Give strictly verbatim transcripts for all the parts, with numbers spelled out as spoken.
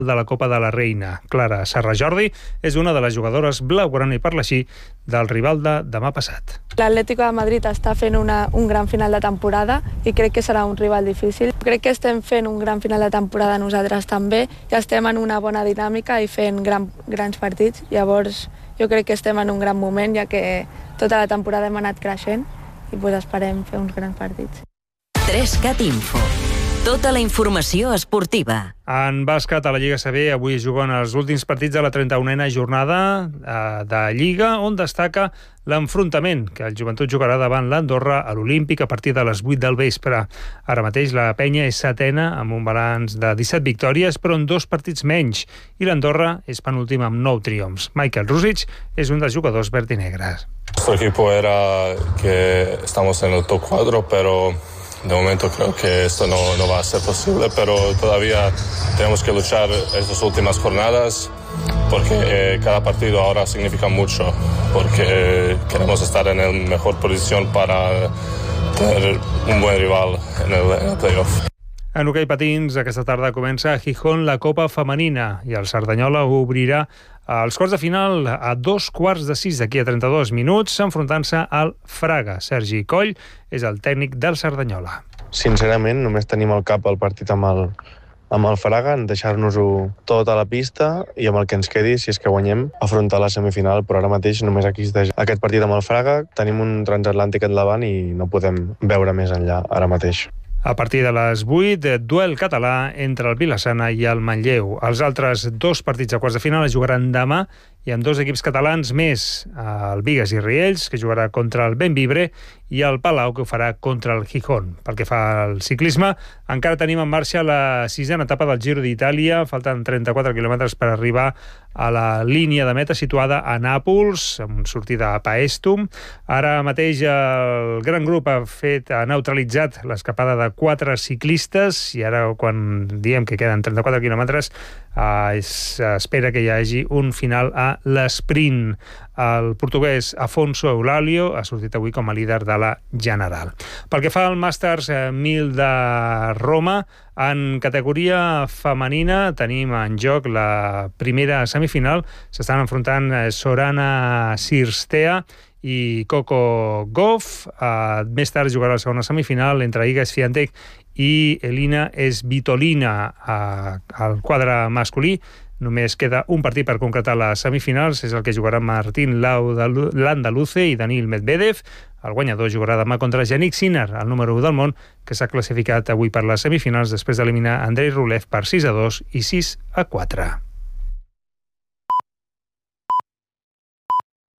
de la Copa de la Reina. Clara Serrajordi és una de les jugadores blaugrana i parla així del rival de demà passat. L'Atlético de Madrid està fent una, un gran final de temporada i crec que serà un rival difícil. Crec que estem fent un gran final de temporada nosaltres també i estem en una bona dinàmica i fent gran, grans partits. Llavors jo crec que estem en un gran moment, ja que tota la temporada hem anat creixent i pues, esperem fer uns grans partits. tres cat Info. Tota la informació esportiva. En bàsquet, a la Lliga A C B, avui es juguen els últims partits de la trenta-unena jornada eh, de Lliga, on destaca l'enfrontament que el Joventut jugarà davant l'Andorra a l'Olímpic a partir de les vuit del vespre. Ara mateix la penya és setena amb un balanç de disset victòries, però en dos partits menys, i l'Andorra és penúltim amb nou triomfs. Michael Rusic és un dels jugadors verd i negres. Nuestro equipo era que estamos en el top cuatro, pero de momento creo que esto no, no va a ser posible, pero todavía tenemos que luchar estas últimas jornadas porque eh, cada partido ahora significa mucho, porque queremos estar en la mejor posición para tener un buen rival en el, en el playoff. En hoquei patins, aquesta tarda comença a Gijón la Copa Femenina i el Cerdanyola obrirà els quarts de final a dos quarts de sis d'aquí a trenta-dos minuts, enfrontant-se al Fraga. Sergi Coll és el tècnic del Cerdanyola. Sincerament, només tenim al cap el partit amb el, amb el Fraga, deixar-nos-ho tot a la pista i amb el que ens quedi, si és que guanyem, afrontar la semifinal, però ara mateix només existeix aquest partit amb el Fraga, tenim un transatlàntic endavant i no podem veure més enllà ara mateix. A partir de les vuit, duel català entre el Vilassana i el Manlleu. Els altres dos partits a quarts de final es jugaran demà i amb dos equips catalans més, el Bigues i Riells, que jugarà contra el Bembibre, i el Palau, que ho farà contra el Gijón. Pel que fa al ciclisme, encara tenim en marxa la sisena etapa del Giro d'Itàlia. Falten trenta-quatre quilòmetres per arribar a la línia de meta situada a Nàpols, amb sortida a Paestum. Ara mateix el gran grup ha fet ha neutralitzat l'escapada de quatre ciclistes i ara, quan diem que queden trenta-quatre quilòmetres, eh, s'espera que hi hagi un final a l'esprint. El portuguès Afonso Eulálio ha sortit avui com a líder de la general. Pel que fa al Masters mil de Roma, en categoria femenina tenim en joc la primera semifinal. S'estan enfrontant Sorana Cirstea i Coco Gauff. Uh, més tard jugarà la segona semifinal entre Iga Swiatek i Elina Svitolina. Uh, al quadre masculí només queda un partit per concretar les semifinals, és el que jugarà Martín Landaluce i Daniil Medvedev. El guanyador jugarà demà contra Jannik Sinner, el número u del món, que s'ha classificat avui per les semifinals després d'eliminar Andrei Rublev per sis a dos i sis a quatre.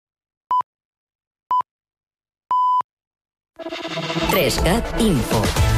tres cat Info.